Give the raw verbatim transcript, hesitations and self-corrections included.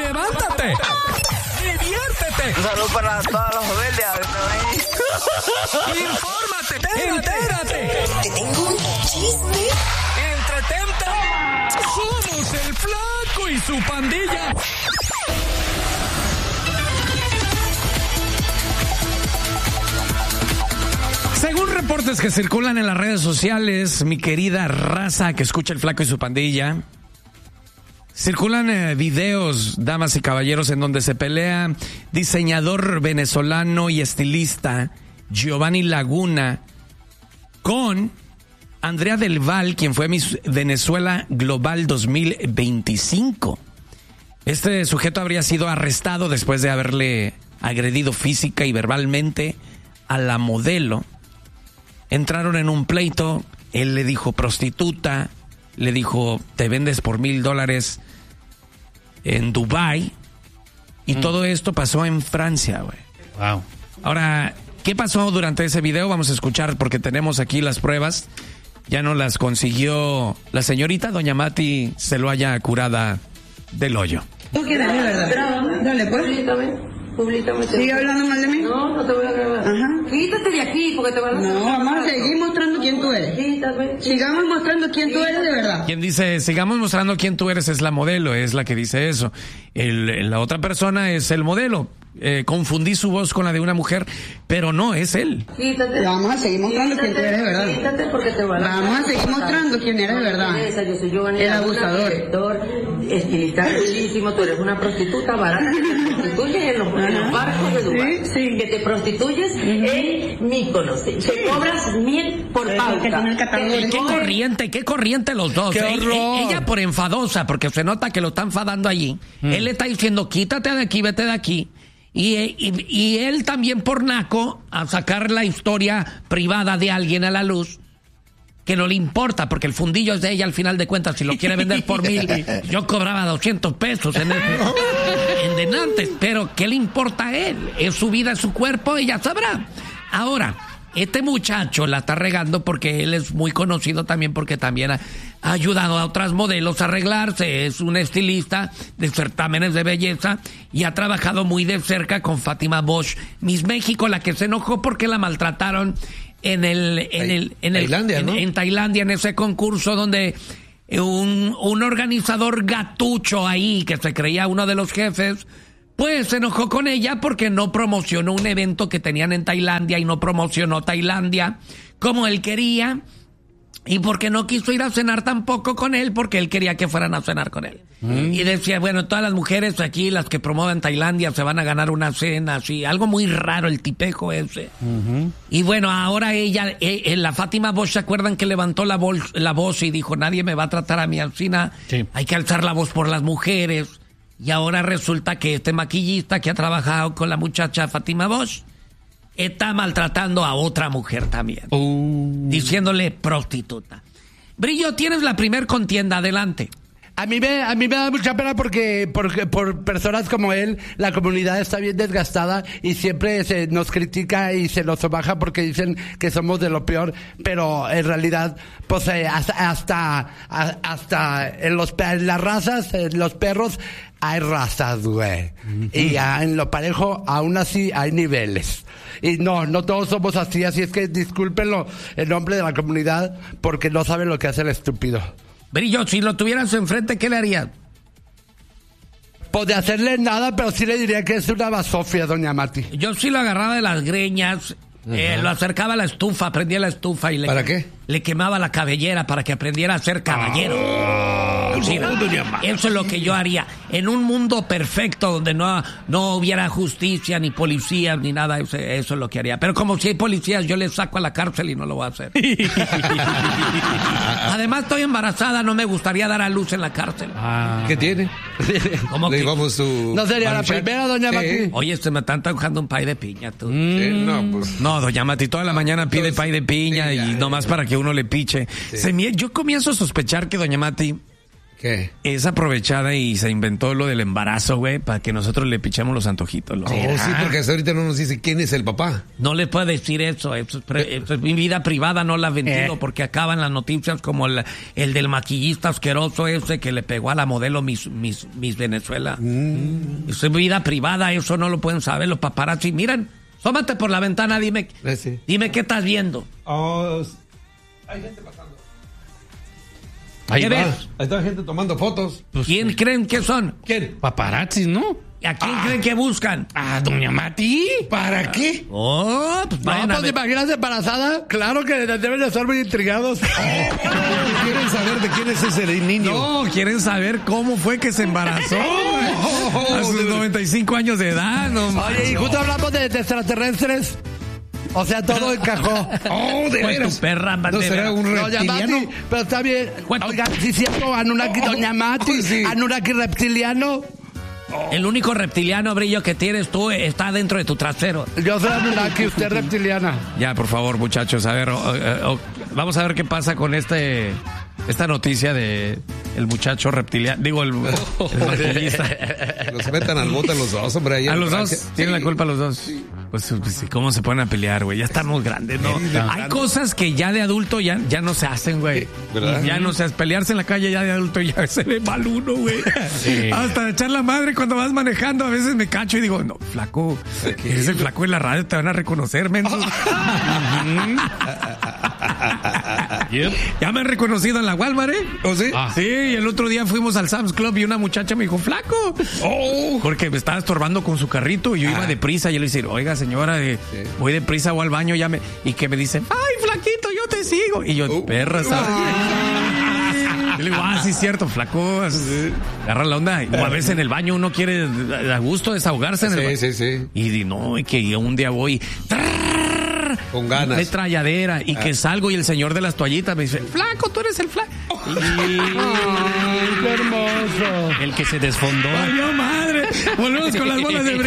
levántate. Diviértete. Un saludo para todos los rebeldes. Infórmate, entérate. Te tengo un chisme. Entretente. Somos el Flaco y su pandilla. Según reportes que circulan en las redes sociales, mi querida raza que escucha el Flaco y su pandilla, circulan eh, videos, damas y caballeros, en donde se pelea diseñador venezolano y estilista Giovanni Laguna con Andrea Del Val, quien fue Miss Venezuela Global dos mil veinticinco. Este sujeto habría sido arrestado después de haberle agredido física y verbalmente a la modelo. Entraron en un pleito, él le dijo prostituta, le dijo te vendes por mil dólares en Dubái, y mm. todo esto pasó en Francia, güey. Wow. Ahora, ¿qué pasó durante ese video? Vamos a escuchar porque tenemos aquí las pruebas. Ya no las consiguió la señorita Doña Mati Celoaya curada del hoyo. ¿Tú quieres de verdad? Dale, pues. Públicame. ¿Sigue hablando mal de mí? No, no te voy a grabar. Ajá. Quítate de aquí porque te van a... No, vamos a seguir mostrando quién tú eres. Quítate. Sigamos mostrando quién tú eres de verdad. Quien dice, sigamos mostrando quién tú eres, es la modelo, es la que dice eso. El, la otra persona es el modelo. Eh, confundí su voz con la de una mujer, pero no, es él. Quítate. Vamos a seguir mostrando quítate, quién tú eres de verdad. Quítate porque te van a... Vamos a seguir mostrando quién eres de verdad. Yo soy Giovanni, el abusador. Director, estilista bellísimo, tú eres una prostituta barata que te prostituyes en los, en los barcos de Dubái. Sí, sí. Que te prostituyes uh-huh. en Mykonos. Te cobras mil por pauta. ¿Qué corriente, qué corriente los dos? Qué ella, ella por enfadosa, porque se nota que lo está enfadando allí. Mm. Él le está diciendo, quítate de aquí, vete de aquí. Y, y, y él también por naco a sacar la historia privada de alguien a la luz, que no le importa porque el fundillo es de ella al final de cuentas. Si lo quiere vender por mil, yo cobraba doscientos pesos en, el, en denantes, pero ¿qué le importa a él? Es su vida, es su cuerpo, ella sabrá. Ahora, este muchacho la está regando porque él es muy conocido también porque también ha, ha ayudado a otras modelos a arreglarse. Es un estilista de certámenes de belleza y ha trabajado muy de cerca con Fátima Bosch, Miss México, la que se enojó porque la maltrataron en el en el en el Tailandia, ¿no? en, en Tailandia, en ese concurso donde un, un organizador gatucho ahí que se creía uno de los jefes, pues se enojó con ella porque no promocionó un evento que tenían en Tailandia y no promocionó Tailandia como él quería, y porque no quiso ir a cenar tampoco con él porque él quería que fueran a cenar con él. Mm. Y decía, bueno, todas las mujeres aquí, las que promueven Tailandia, se van a ganar una cena, así, algo muy raro el tipejo ese. Uh-huh. Y bueno, ahora ella, eh, la Fátima Bosch, ¿se acuerdan que levantó la, voz, la voz y dijo, nadie me va a tratar a mi alcina? Sí. Hay que alzar la voz por las mujeres. Y ahora resulta que este maquillista que ha trabajado con la muchacha Fátima Bosch está maltratando a otra mujer también. Uh. Diciéndole prostituta. Brillo, tienes la primer contienda, adelante. A mí me, a mí me da mucha pena porque, porque por personas como él, la comunidad está bien desgastada y siempre se nos critica y se nos baja porque dicen que somos de lo peor, pero en realidad, pues eh, hasta, hasta, hasta en, los, en las razas, en los perros, hay razas, güey. Uh-huh. Y ya en lo parejo, aún así, hay niveles. Y no, no todos somos así, así es que discúlpenlo en nombre de la comunidad porque no saben lo que hace el estúpido. Brillo, si lo tuvieras enfrente, ¿qué le harías? Pues de hacerle nada, pero sí le diría que es una basofia, doña Mati. Yo sí lo agarraba de las greñas, eh, lo acercaba a la estufa, prendía la estufa y le... ¿Para qué? Le quemaba la cabellera para que aprendiera a ser caballero. Ah, sí, no, eso es lo que yo haría. En un mundo perfecto donde no, no hubiera justicia, ni policías, ni nada, eso, eso es lo que haría. Pero como si hay policías, yo les saco a la cárcel y no lo voy a hacer. Además, estoy embarazada, no me gustaría dar a luz en la cárcel. Ah. ¿Qué tiene? ¿Cómo que? Su no sería la primera, doña Mati. Sí. Oye, se me está antojando un pay de piña, tú. Sí, no, pues. No, doña Mati, toda la mañana pide pay de piña sí, y nomás para que uno le piche. Sí. Se me, yo comienzo a sospechar que doña Mati ¿Qué? Es aprovechada y se inventó lo del embarazo, güey, para que nosotros le pichemos los antojitos. ¿no? Oh, sí, porque hasta ahorita no nos dice quién es el papá. No le puedo decir eso, eso es, pre- eso es mi vida privada, no la ventilo, Eh. porque acaban las noticias como el, el del maquillista asqueroso ese que le pegó a la modelo Miss, Miss, Miss Venezuela. Mm. Eso es vida privada, eso no lo pueden saber los paparazzi. Miren, sómate por la ventana, dime, Eh, sí. dime qué estás viendo. Oh, hay gente pasando. Ahí ¿Qué va. ves? Ahí está gente tomando fotos. ¿Quién creen que son? ¿Quién? Paparazzis, ¿no? ¿A quién creen que buscan? Ah, doña Mati. ¿Para qué? Oh, pues No, vayan a pues ver. te imaginas embarazada. Claro que deben de estar muy intrigados. ¿Quieren saber de quién es ese niño? No, quieren saber cómo fue que se embarazó güey. a sus noventa y cinco años de edad. No, Oye, y justo hablamos de, de extraterrestres. O sea, todo encajó. Oh, de Pues veras. tu perra, ¿No de será veras. un Doña reptiliano? Mati, pero está bien. ¿Cuánto? Oiga, sí, cierto, Anunnaki, Doña Mati, sí. Anunnaki reptiliano. El único reptiliano brillo que tienes tú está dentro de tu trasero. Yo soy Anunnaki, usted es reptiliana. Ya, por favor, muchachos, a ver, o- o- o- vamos a ver qué pasa con este esta noticia de el muchacho reptiliano, digo, el, el maquillista. Los metan al bote a los dos, hombre. ahí A en los dos, Francia. tienen Sí. la culpa los dos. Pues, pues, ¿cómo se ponen a pelear, güey? Ya estamos grandes, ¿no? Hay cosas que ya de adulto ya, ya no se hacen, güey. ¿Verdad? Ya no se hace. Pelearse en la calle ya de adulto ya se ve mal uno, güey. Hasta echar la madre cuando vas manejando, a veces me cacho y digo, no, flaco, eres el flaco en la radio, te van a reconocer, menso. Yep. Ya me han reconocido en la Walmart, ¿eh? ¿Oh, sí? Ah. Sí, y el otro día fuimos al Sam's Club y una muchacha me dijo, flaco. Oh. Porque me estaba estorbando con su carrito y yo iba deprisa. Y yo le dije, oiga, señora, eh, voy deprisa o al baño ya me... Y que me dice, ay, flaquito, yo te sigo. Y yo, Oh. perra, ¿sabes? Y le digo, ah, sí, cierto, flaco. Agarra la onda. O a veces en el baño uno quiere a gusto desahogarse en el baño. Sí, sí, sí. Y di, no, y que un día voy... Con ganas. Metralladera y que salgo y el señor de las toallitas me dice, flaco, tú eres el flaco. Ay, qué hermoso. El que se desfondó. ¡Ay, madre! Volvemos con las bolas de brillo.